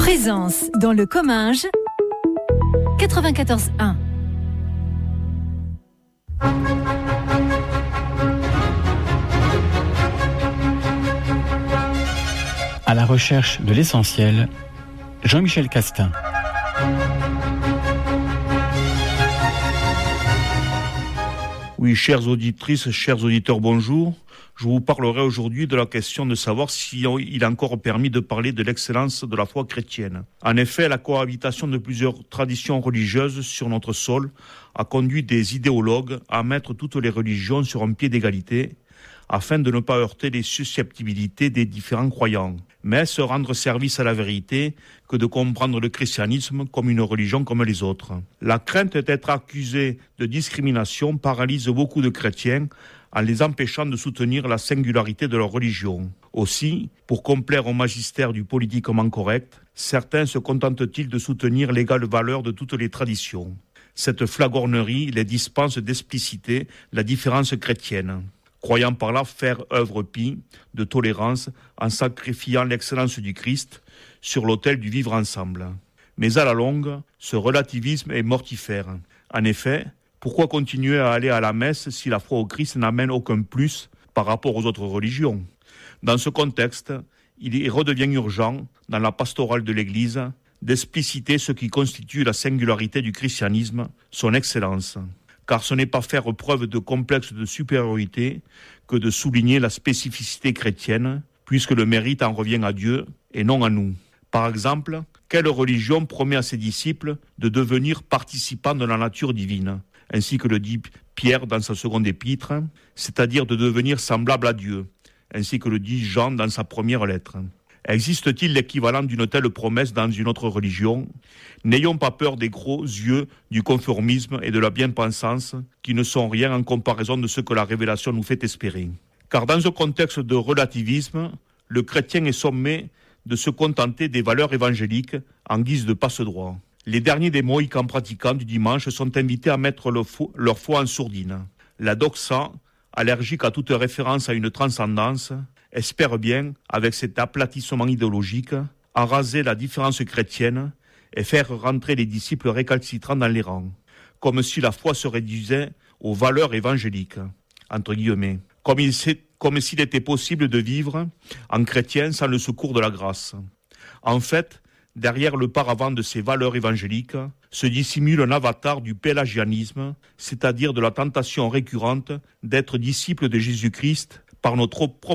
Présence dans le Comminges 94.1. À la recherche de l'essentiel, Jean-Michel Castin. Oui, chères auditrices, chers auditeurs, bonjour. Je vous parlerai aujourd'hui de la question de savoir s'il est encore permis de parler de l'excellence de la foi chrétienne. En effet, la cohabitation de plusieurs traditions religieuses sur notre sol a conduit des idéologues à mettre toutes les religions sur un pied d'égalité, afin de ne pas heurter les susceptibilités des différents croyants, mais se rendre service à la vérité que de comprendre le christianisme comme une religion comme les autres. La crainte d'être accusé de discrimination paralyse beaucoup de chrétiens en les empêchant de soutenir la singularité de leur religion. Aussi, pour complaire au magistère du politiquement correct, certains se contentent-ils de soutenir l'égale valeur de toutes les traditions. Cette flagornerie les dispense d'expliciter la différence chrétienne, croyant par là faire œuvre pie de tolérance en sacrifiant l'excellence du Christ sur l'autel du vivre ensemble. Mais à la longue, ce relativisme est mortifère. En effet, pourquoi continuer à aller à la messe si la foi au Christ n'amène aucun plus par rapport aux autres religions ? Dans ce contexte, il redevient urgent, dans la pastorale de l'Église, d'expliciter ce qui constitue la singularité du christianisme, son excellence. Car ce n'est pas faire preuve de complexe de supériorité que de souligner la spécificité chrétienne, puisque le mérite en revient à Dieu et non à nous. Par exemple, quelle religion promet à ses disciples de devenir participants de la nature divine, ainsi que le dit Pierre dans sa seconde épître, c'est-à-dire de devenir semblable à Dieu, ainsi que le dit Jean dans sa première lettre. Existe-t-il l'équivalent d'une telle promesse dans une autre religion ? N'ayons pas peur des gros yeux du conformisme et de la bien-pensance qui ne sont rien en comparaison de ce que la révélation nous fait espérer. Car dans un contexte de relativisme, le chrétien est sommé de se contenter des valeurs évangéliques en guise de passe-droit. Les derniers des mohicans pratiquants du dimanche sont invités à mettre leur foi en sourdine. La doxa, allergique à toute référence à une transcendance, espère bien, avec cet aplatissement idéologique, araser la différence chrétienne et faire rentrer les disciples récalcitrants dans les rangs, comme si la foi se réduisait aux valeurs évangéliques, entre guillemets, comme s'il était possible de vivre en chrétien sans le secours de la grâce. En fait, derrière le paravent de ces valeurs évangéliques se dissimule un avatar du pélagianisme, c'est-à-dire de la tentation récurrente d'être disciple de Jésus-Christ par nos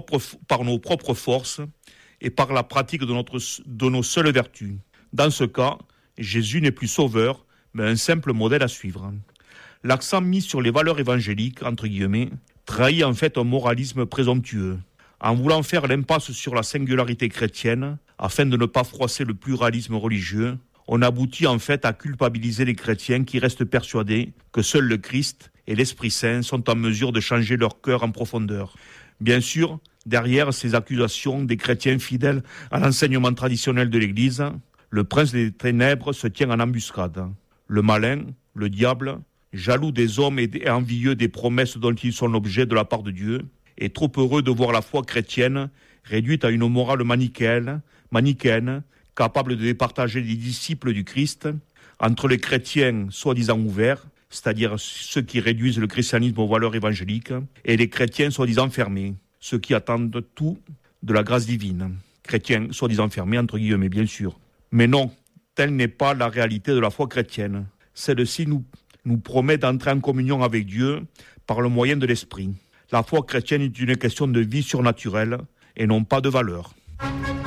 propres forces et par la pratique de nos seules vertus. Dans ce cas, Jésus n'est plus sauveur, mais un simple modèle à suivre. L'accent mis sur les valeurs évangéliques, entre guillemets, trahit en fait un moralisme présomptueux. En voulant faire l'impasse sur la singularité chrétienne, afin de ne pas froisser le pluralisme religieux, on aboutit en fait à culpabiliser les chrétiens qui restent persuadés que seul le Christ et l'Esprit Saint sont en mesure de changer leur cœur en profondeur. Bien sûr, derrière ces accusations des chrétiens fidèles à l'enseignement traditionnel de l'Église, le prince des ténèbres se tient en embuscade. Le malin, le diable, jaloux des hommes et envieux des promesses dont ils sont l'objet de la part de Dieu, est trop heureux de voir la foi chrétienne réduite à une morale manichéenne, capable de départager les disciples du Christ entre les chrétiens soi-disant ouverts, c'est-à-dire ceux qui réduisent le christianisme aux valeurs évangéliques, et les chrétiens soi-disant fermés, ceux qui attendent tout de la grâce divine. Chrétiens soi-disant fermés, entre guillemets, bien sûr. Mais non, telle n'est pas la réalité de la foi chrétienne. Celle-ci nous promet d'entrer en communion avec Dieu par le moyen de l'Esprit. La foi chrétienne est une question de vie surnaturelle et non pas de valeur.